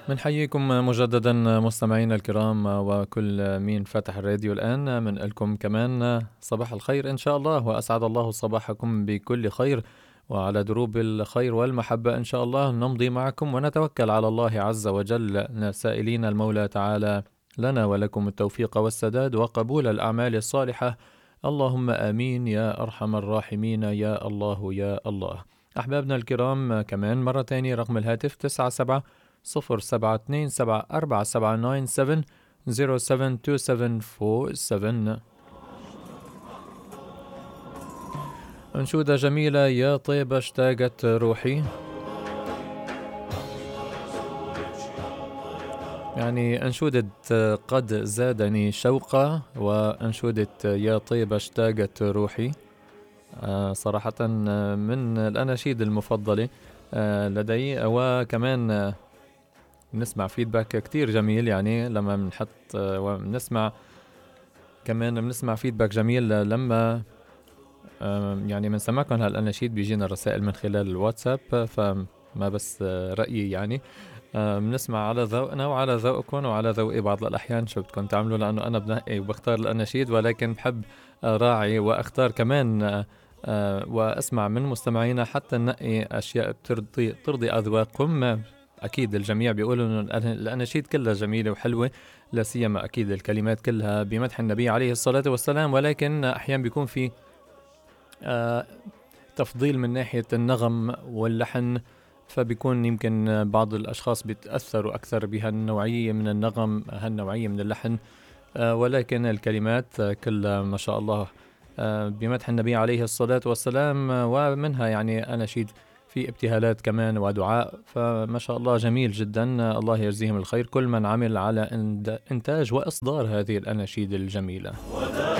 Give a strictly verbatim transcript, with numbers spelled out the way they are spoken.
بنحييكم مجددا مستمعينا الكرام وكل مين فتح الراديو الآن، من لكم كمان صباح الخير إن شاء الله، وأسعد الله صباحكم بكل خير وعلى دروب الخير والمحبة إن شاء الله نمضي معكم ونتوكل على الله عز وجل، سائلين المولى تعالى لنا ولكم التوفيق والسداد وقبول الأعمال الصالحة. اللهم آمين يا أرحم الراحمين يا الله يا الله. أحبابنا الكرام، كمان مرة تانية رقم الهاتف تسعة سبعة صفر سبعة اثنين سبعة أربعة سبعة تسعة سبعة صفر سبعة اثنين سبعة أربعة سبعة. أنشودة جميلة يا طيبة اشتاقت روحي، يعني أنشودة قد زادني شوقا وأنشودة يا طيبة اشتاقت روحي. آه صراحة من الأناشيد المفضلة آه لدي، وكمان بنسمع فيدباك كتير جميل، يعني لما بنحط وبنسمع كمان بنسمع فيدباك جميل لما يعني بنسمعكم هالأناشيد بيجينا رسائل من خلال الواتساب، فما بس رأيي يعني بنسمع على ذوقنا وعلى ذوقكم وعلى ذوقي بعض الأحيان شو بدكم تعملوا، لأنه أنا بنقي وبختار الأناشيد، ولكن بحب راعي وأختار كمان وأسمع من مستمعينا حتى نقي أشياء بترضي ترضي أذواقهم. أكيد الجميع بيقولوا إنه الأناشيد كلها جميلة وحلوة، لا سيما أكيد الكلمات كلها بمدح النبي عليه الصلاة والسلام، ولكن أحيانا بيكون في آه تفضيل من ناحية النغم واللحن، فبيكون يمكن بعض الأشخاص بيتأثروا أكثر بهالنوعية من النغم، هالنوعية من اللحن، آه ولكن الكلمات كلها ما شاء الله آه بمدح النبي عليه الصلاة والسلام، ومنها يعني أناشيد في ابتهالات كمان ودعاء، فما شاء الله جميل جدا. الله يجزيهم الخير كل من عمل على إنتاج وإصدار هذه الأناشيد الجميلة.